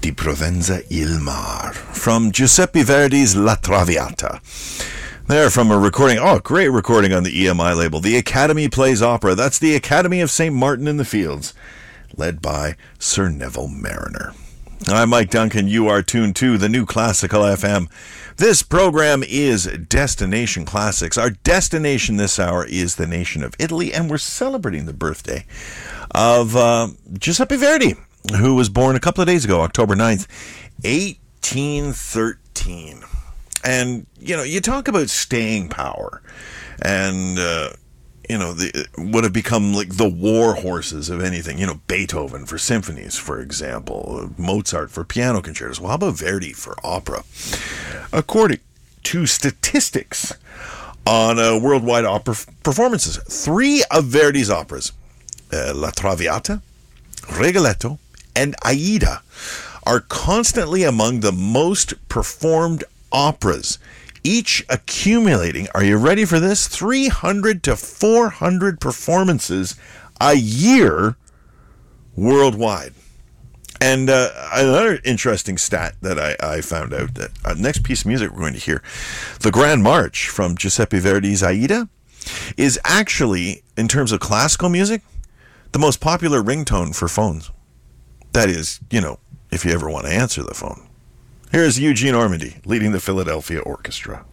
di Provenza il Mar from Giuseppe Verdi's La Traviata. There from a recording, great recording on the EMI label, the Academy Plays Opera. That's the Academy of St. Martin in the Fields, led by Sir Neville Mariner. I'm Mike Duncan. You are tuned to the New Classical FM. This program is Destination Classics. Our destination this hour is the nation of Italy, and we're celebrating the birthday of Giuseppe Verdi, who was born a couple of days ago, October 9th, 1813. And, you talk about staying power and, would have become like the war horses of anything. Beethoven for symphonies, for example, Mozart for piano concertos. Well, how about Verdi for opera? According to statistics on worldwide opera performances, 3 of Verdi's operas, La Traviata, Rigoletto, and Aida, are constantly among the most performed operas, each accumulating, are you ready for this, 300 to 400 performances a year worldwide. And another interesting stat that I found out, that next piece of music we're going to hear, the Grand March from Giuseppe Verdi's Aida, is actually, in terms of classical music, the most popular ringtone for phones. That is, if you ever want to answer the phone. Here's Eugene Ormandy leading the Philadelphia Orchestra.